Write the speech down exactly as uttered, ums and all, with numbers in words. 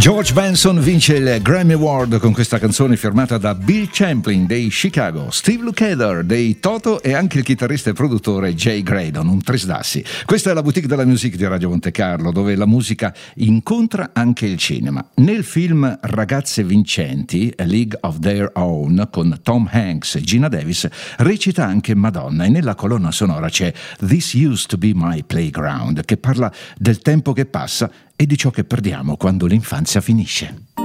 George Benson vince il Grammy Award con questa canzone firmata da Bill Champlin dei Chicago, Steve Lukather dei Toto e anche il chitarrista e produttore Jay Graydon, un trisdassi. Questa è la boutique della music di Radio Monte Carlo, dove la musica incontra anche il cinema. Nel film Ragazze vincenti, A League of Their Own, con Tom Hanks e Gina Davis, recita anche Madonna e nella colonna sonora c'è This Used to Be My Playground, che parla del tempo che passa e di ciò che perdiamo quando l'infanzia finisce.